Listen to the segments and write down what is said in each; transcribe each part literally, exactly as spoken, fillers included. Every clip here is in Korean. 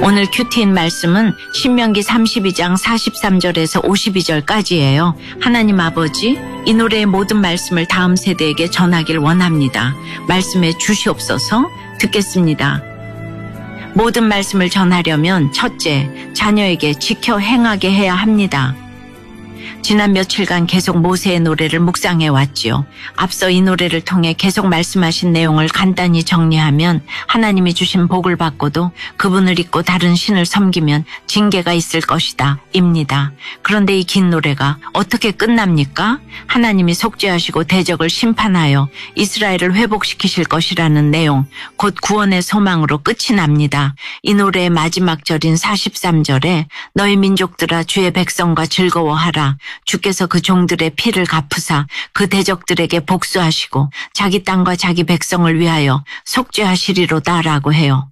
오늘 큐티인 말씀은 신명기 삼십이 장 사십삼 절에서 오십이 절까지예요. 하나님 아버지, 이 노래의 모든 말씀을 다음 세대에게 전하길 원합니다. 말씀해 주시옵소서. 듣겠습니다. 모든 말씀을 전하려면 첫째, 자녀에게 지켜 행하게 해야 합니다. 지난 며칠간 계속 모세의 노래를 묵상해 왔지요. 앞서 이 노래를 통해 계속 말씀하신 내용을 간단히 정리하면 하나님이 주신 복을 받고도 그분을 잊고 다른 신을 섬기면 징계가 있을 것이다 입니다. 그런데 이 긴 노래가 어떻게 끝납니까? 하나님이 속죄하시고 대적을 심판하여 이스라엘을 회복시키실 것이라는 내용, 곧 구원의 소망으로 끝이 납니다. 이 노래의 마지막 절인 사십삼 절에 너희 민족들아 주의 백성과 즐거워하라. 주께서 그 종들의 피를 갚으사 그 대적들에게 복수하시고 자기 땅과 자기 백성을 위하여 속죄하시리로다라고 해요.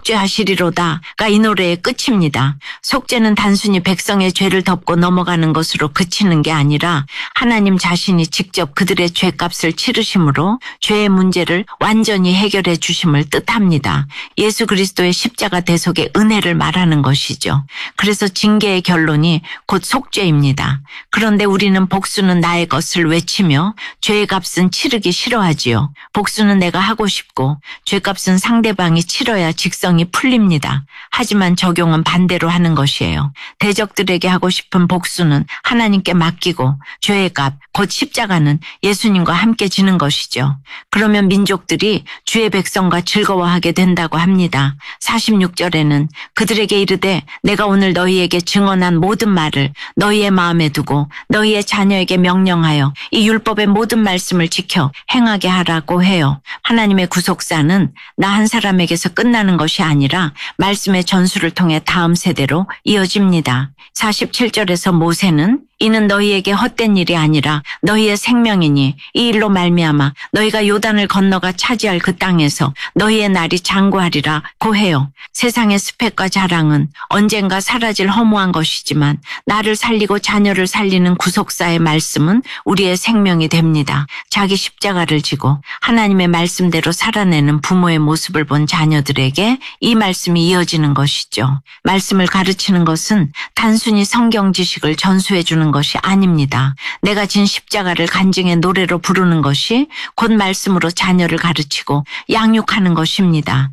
속죄하시리로다가 이 노래의 끝입니다. 속죄는 단순히 백성의 죄를 덮고 넘어가는 것으로 그치는 게 아니라 하나님 자신이 직접 그들의 죄값을 치르심으로 죄의 문제를 완전히 해결해 주심을 뜻합니다. 예수 그리스도의 십자가 대속의 은혜를 말하는 것이죠. 그래서 징계의 결론이 곧 속죄입니다. 그런데 우리는 복수는 나의 것을 외치며 죄의 값은 치르기 싫어하지요. 복수는 내가 하고 싶고 죄값은 상대방이 치러야 직성이 풀립니다. 하지만 적용은 반대로 하는 것이에요. 대적들에게 하고 싶은 복수는 하나님께 맡기고 죄의 값, 곧 십자가는 예수님과 함께 지는 것이죠. 그러면 민족들이 주의 백성과 즐거워하게 된다고 합니다. 사십육 절에는 그들에게 이르되 내가 오늘 너희에게 증언한 모든 말을 너희의 마음에 두고 너희의 자녀에게 명령하여 이 율법의 모든 말씀을 지켜 행하게 하라고 해요. 하나님의 구속사는 나 한 사람에게서 끝나는 것이 아니라 말씀의 전수를 통해 다음 세대로 이어집니다. 사십칠 절에서 모세는 이는 너희에게 헛된 일이 아니라 너희의 생명이니 이 일로 말미암아 너희가 요단을 건너가 차지할 그 땅에서 너희의 날이 장구하리라고 해요. 세상의 스펙과 자랑은 언젠가 사라질 허무한 것이지만 나를 살리고 자녀를 살리는 구속사의 말씀은 우리의 생명이 됩니다. 자기 십자가를 지고 하나님의 말씀대로 살아내는 부모의 모습을 본 자녀들에게 이 말씀이 이어지는 것이죠. 말씀을 가르치는 것은 단순히 성경 지식을 전수해 주는 것이 아닙니다. 내가 진 십자가를 간증의 노래로 부르는 것이 곧 말씀으로 자녀를 가르치고 양육하는 것입니다.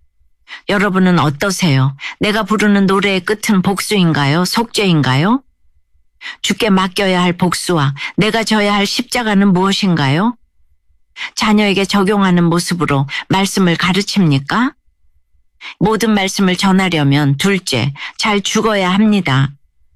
여러분은 어떠세요? 내가 부르는 노래의 끝은 복수인가요? 속죄인가요? 주께 맡겨야 할 복수와 내가 져야 할 십자가는 무엇인가요? 자녀에게 적용하는 모습으로 말씀을 가르칩니까? 모든 말씀을 전하려면 둘째, 잘 죽어야 합니다.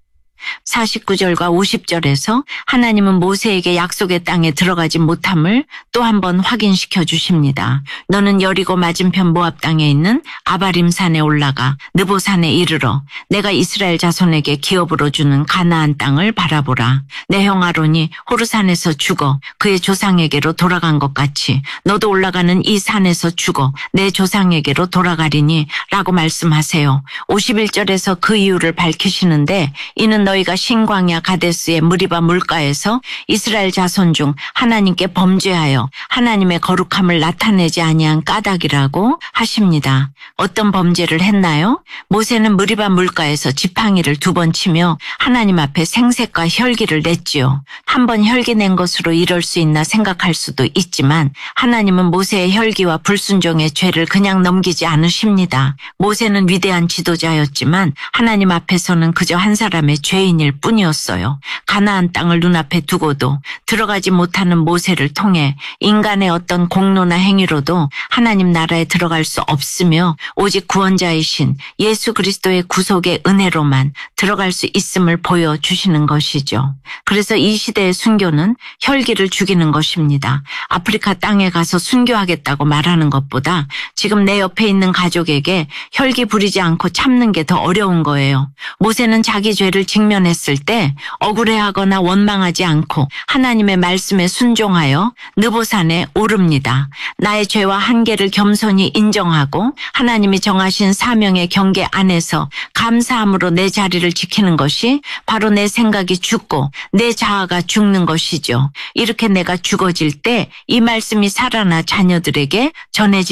사십구 절과 오십 절에서 하나님은 모세에게 약속의 땅에 들어가지 못함을 또 한 번 확인시켜 주십니다. 너는 여리고 맞은편 모압 땅에 있는 아바림 산에 올라가 느보산에 이르러 내가 이스라엘 자손에게 기업으로 주는 가나안 땅을 바라보라. 내 형 아론이 호르산에서 죽어 그의 조상에게로 돌아간 것 같이 너도 올라가는 이 산에서 죽어 내 조상에게로 돌아가리니 라고 말씀하세요. 오십일 절에서 그 이유를 밝히시는데 이는 너희가 신광야 가데스의 무리바 물가에서 이스라엘 자손 중 하나님께 범죄하여 하나님의 거룩함을 나타내지 아니한 까닭이라고 하십니다. 어떤 범죄를 했나요? 모세는 무리바 물가에서 지팡이를 두 번 치며 하나님 앞에 생색과 혈기를 냈지요. 한 번 혈기 낸 것으로 이럴 수 있나 생각할 수도 있지만 하나님은 모세의 혈기와 불순종의 죄를 그냥 넘기지 않으십니다. 모세는 위대한 지도자였지만 하나님 앞에서는 그저 한 사람의 죄인일 뿐이었어요. 가나안 땅을 눈앞에 두고도 들어가지 못하는 모세를 통해 인간의 어떤 공로나 행위로도 하나님 나라에 들어갈 수 없으며 오직 구원자이신 예수 그리스도의 구속의 은혜로만 들어갈 수 있음을 보여주시는 것이죠. 그래서 이 시대의 순교는 혈기를 죽이는 것입니다. 아프리카 땅에 가서 순교하겠다고 말하는 것보다 지금 내 옆에 있는 가족에게 혈기 부리지 않고 참는 게 더 어려운 거예요. 모세는 자기 죄를 직면했을 때 억울해하거나 원망하지 않고 하나님의 말씀에 순종하여 느보산에 오릅니다. 나의 죄와 한계를 겸손히 인정하고 하나님이 정하신 사명의 경계 안에서 감사함으로 내 자리를 지키는 것이 바로 내 생각이 죽고 내 자아가 죽는 것이죠. 이렇게 내가 죽어질 때 이 말씀이 살아나 자녀들에게 전해질